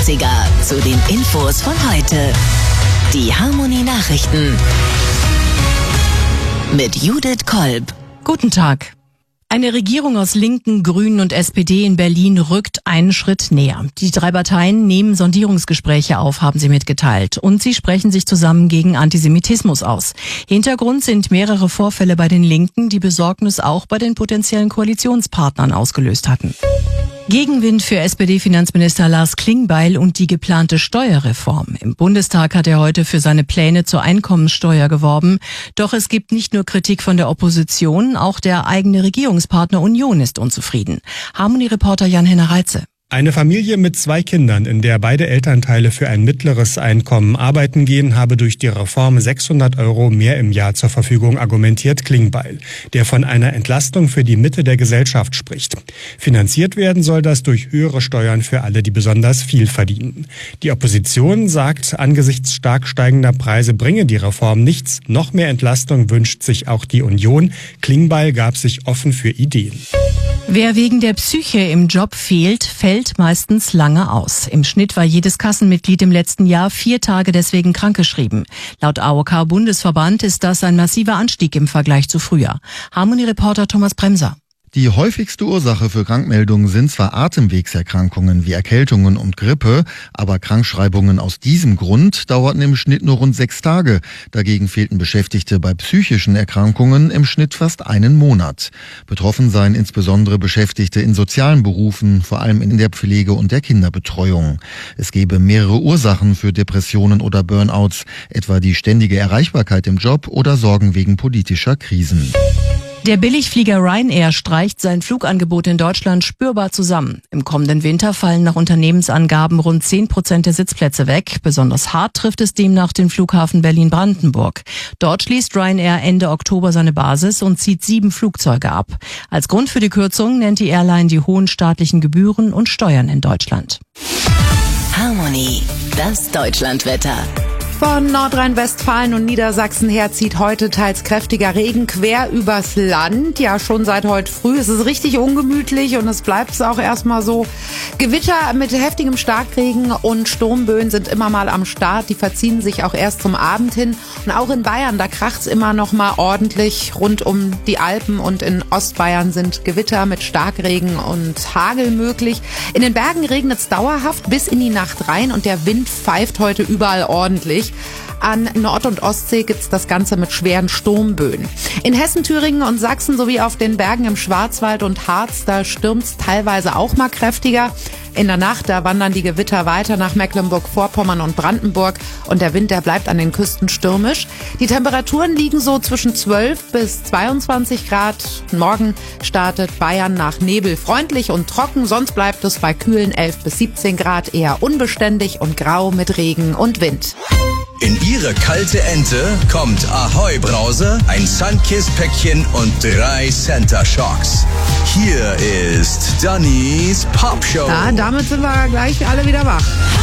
80er zu den Infos von heute. Die Harmonie-Nachrichten mit Judith Kolb. Guten Tag. Eine Regierung aus Linken, Grünen und SPD in Berlin rückt einen Schritt näher. Die 3 Parteien nehmen Sondierungsgespräche auf, haben sie mitgeteilt. Und sie sprechen sich zusammen gegen Antisemitismus aus. Hintergrund sind mehrere Vorfälle bei den Linken, die Besorgnis auch bei den potenziellen Koalitionspartnern ausgelöst hatten. Gegenwind für SPD-Finanzminister Lars Klingbeil und die geplante Steuerreform. Im Bundestag hat er heute für seine Pläne zur Einkommensteuer geworben. Doch es gibt nicht nur Kritik von der Opposition, auch der eigene Regierungspartner Union ist unzufrieden. Harmonie-Reporter Jan-Henner Reitze. Eine Familie mit 2 Kindern, in der beide Elternteile für ein mittleres Einkommen arbeiten gehen, habe durch die Reform 600 € mehr im Jahr zur Verfügung, argumentiert Klingbeil, der von einer Entlastung für die Mitte der Gesellschaft spricht. Finanziert werden soll das durch höhere Steuern für alle, die besonders viel verdienen. Die Opposition sagt, angesichts stark steigender Preise bringe die Reform nichts. Noch mehr Entlastung wünscht sich auch die Union. Klingbeil gab sich offen für Ideen. Wer wegen der Psyche im Job fällt meistens lange aus. Im Schnitt war jedes Kassenmitglied im letzten Jahr 4 Tage deswegen krankgeschrieben. Laut AOK-Bundesverband ist das ein massiver Anstieg im Vergleich zu früher. Harmonie-Reporter Thomas Bremser. Die häufigste Ursache für Krankmeldungen sind zwar Atemwegserkrankungen wie Erkältungen und Grippe, aber Krankschreibungen aus diesem Grund dauerten im Schnitt nur rund 6 Tage. Dagegen fehlten Beschäftigte bei psychischen Erkrankungen im Schnitt fast einen Monat. Betroffen seien insbesondere Beschäftigte in sozialen Berufen, vor allem in der Pflege und der Kinderbetreuung. Es gebe mehrere Ursachen für Depressionen oder Burnouts, etwa die ständige Erreichbarkeit im Job oder Sorgen wegen politischer Krisen. Der Billigflieger Ryanair streicht sein Flugangebot in Deutschland spürbar zusammen. Im kommenden Winter fallen nach Unternehmensangaben rund 10% der Sitzplätze weg. Besonders hart trifft es demnach den Flughafen Berlin-Brandenburg. Dort schließt Ryanair Ende Oktober seine Basis und zieht 7 Flugzeuge ab. Als Grund für die Kürzung nennt die Airline die hohen staatlichen Gebühren und Steuern in Deutschland. Harmonie, das Deutschlandwetter. Von Nordrhein-Westfalen und Niedersachsen her zieht heute teils kräftiger Regen quer übers Land. Ja, schon seit heute früh. Es ist richtig ungemütlich und es bleibt es auch erstmal so. Gewitter mit heftigem Starkregen und Sturmböen sind immer mal am Start. Die verziehen sich auch erst zum Abend hin. Und auch in Bayern, da kracht's immer noch mal ordentlich. Rund um die Alpen und in Ostbayern sind Gewitter mit Starkregen und Hagel möglich. In den Bergen regnet's dauerhaft bis in die Nacht rein und der Wind pfeift heute überall ordentlich. An Nord- und Ostsee gibt's das Ganze mit schweren Sturmböen. In Hessen, Thüringen und Sachsen sowie auf den Bergen im Schwarzwald und Harz, da stürmt's teilweise auch mal kräftiger. In der Nacht, da wandern die Gewitter weiter nach Mecklenburg-Vorpommern und Brandenburg und der Wind, der bleibt an den Küsten stürmisch. Die Temperaturen liegen so zwischen 12 bis 22 Grad. Morgen startet Bayern nach Nebel freundlich und trocken, sonst bleibt es bei kühlen 11 bis 17 Grad eher unbeständig und grau mit Regen und Wind. In Ihre kalte Ente kommt Ahoi Brause, ein Sunkist-Päckchen und 3 Center Shocks. Hier ist Dannys Popshow. Ja, damit sind wir gleich alle wieder wach.